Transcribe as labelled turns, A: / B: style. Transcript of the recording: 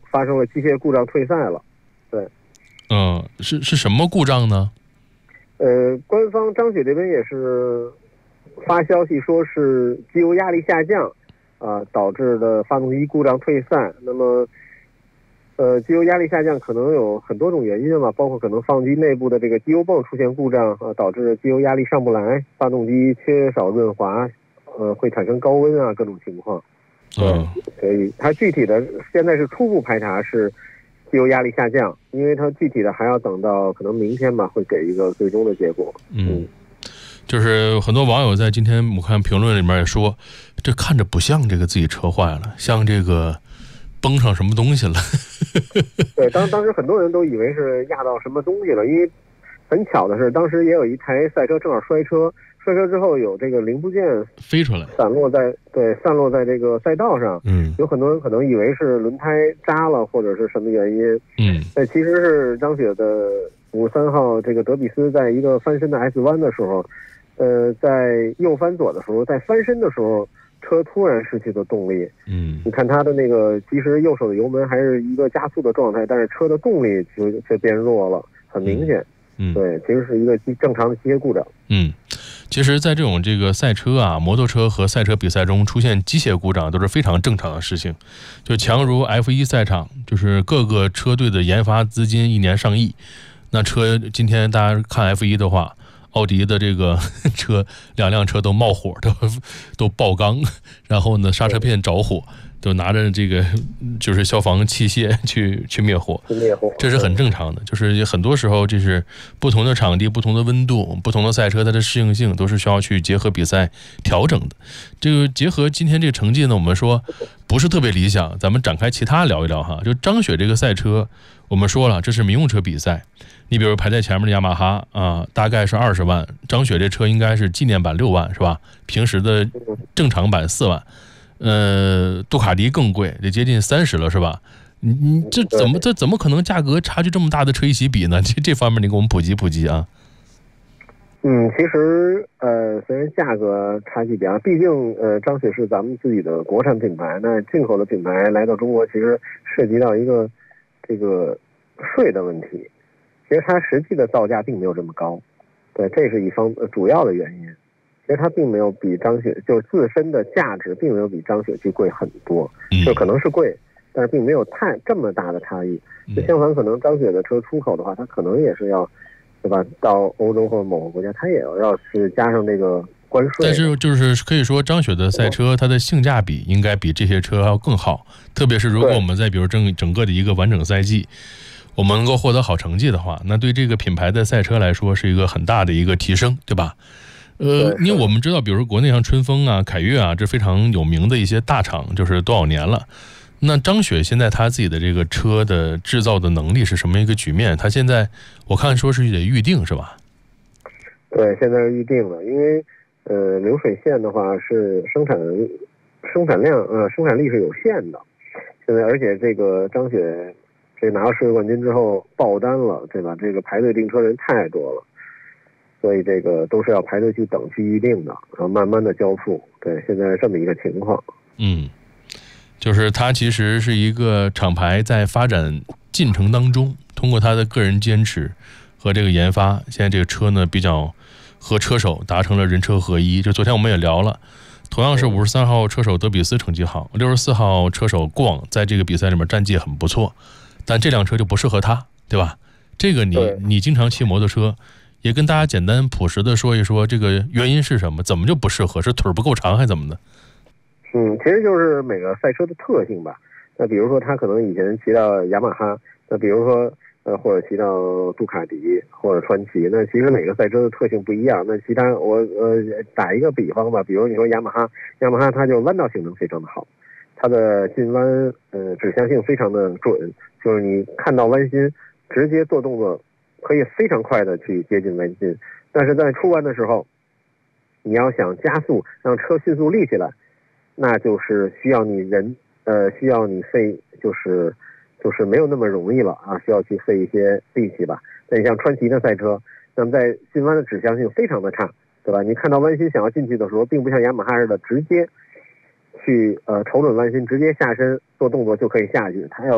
A: 发生了机械故障退赛了。对，
B: 是什么故障呢？
A: 官方张雪这边也是发消息说是机油压力下降导致的发动机故障退赛。那么机油压力下降可能有很多种原因吧，包括可能发动机内部的这个机油泵出现故障导致机油压力上不来，发动机缺少润滑，会产生高温各种情况。所以它具体的现在是初步排查是机油压力下降，因为它具体的还要等到可能明天吧，会给一个最终的结果。
B: 就是很多网友在今天我看评论里面也说，这看着不像这个自己车坏了，像这个崩上什么东西了。
A: 对，当时很多人都以为是压到什么东西了，因为很巧的是，当时也有一台赛车正好摔车之后有这个零部件
B: 飞出来，散
A: 落在这个赛道上。有很多人可能以为是轮胎扎了或者是什么原因。但其实是张雪的53号这个德比斯在一个翻身的 S 弯的时候，在右翻左的时候，在翻身的时候，车突然失去了动力。你看他的那个，其实右手的油门还是一个加速的状态，但是车的动力却变弱了，很明显。对，其实是一个正常的机械故障。
B: 其实在这种这个赛车摩托车和赛车比赛中出现机械故障都是非常正常的事情。就强如 F1 赛场，就是各个车队的研发资金1年上亿，那车今天大家看 F1 的话，奥迪的这个车2辆车都冒火，都爆缸，然后呢刹车片着火，都拿着这个就是消防器械去灭火，这是很正常的。就是很多时候这是不同的场地、不同的温度、不同的赛车，它的适应性都是需要去结合比赛调整的。这个结合今天这个成绩呢，我们说不是特别理想，咱们展开其他聊一聊哈。就张雪这个赛车，我们说了这是民用车比赛，你比如排在前面的雅马哈大概是20万，张雪这车应该是纪念版6万是吧？平时的正常版4万。杜卡迪更贵，得接近30了是吧？你这怎么可能价格差距这么大的车一起比呢？这方面你给我们普及普及啊。
A: 其实虽然价格差距比较，毕竟张雪是咱们自己的国产品牌，那进口的品牌来到中国，其实涉及到一个这个税的问题。其实它实际的造价并没有这么高，对，这是一方主要的原因。其实它并没有比张雪就是自身的价值并没有比张雪去贵很多，就可能是贵，但是并没有这么大的差异。就相反，可能张雪的车出口的话，它可能也是要，对吧？到欧洲或者某个国家，它也要是加上这个关税。
B: 但是就是可以说，张雪的赛车它的性价比应该比这些车要更好，特别是如果我们在比如整个的一个完整赛季，我们能够获得好成绩的话，那对这个品牌的赛车来说是一个很大的一个提升，对吧？因为我们知道，比如说国内像春风凯越这非常有名的一些大厂，就是多少年了。那张雪现在他自己的这个车的制造的能力是什么一个局面？他现在我看说是得预定是吧？
A: 对，现在是预定了，因为流水线的话是生产量生产力是有限的。现在而且这个张雪拿到世界冠军之后爆单了，对吧？这个排队订车人太多了。所以这个都是要排队去等去预定的，然后慢慢的交付。对，现在这么一个情况。
B: 就是它其实是一个厂牌在发展进程当中，通过它的个人坚持和这个研发，现在这个车呢比较和车手达成了人车合一。就昨天我们也聊了，同样是53号车手德比斯成绩好，64号车手过往在这个比赛里面战绩很不错，但这辆车就不适合他，对吧？这个你经常骑摩托车。也跟大家简单朴实的说一说这个原因是什么，怎么就不适合？是腿不够长还是怎么的？
A: 其实就是每个赛车的特性吧。那比如说他可能以前骑到雅马哈，那比如说或者骑到杜卡迪或者川崎，那其实每个赛车的特性不一样。那其他我打一个比方吧，比如你说雅马哈它就弯道性能非常的好，它的进弯指向性非常的准，就是你看到弯心直接做动作。可以非常快的去接近弯心，但是在出弯的时候，你要想加速让车迅速立起来，那就是需要你费就是没有那么容易了需要去费一些力气吧。那你像川崎的赛车，那么在进弯的指向性非常的差，对吧？你看到弯心想要进去的时候，并不像雅马哈似的直接去瞅准弯心，直接下身做动作就可以下去，它要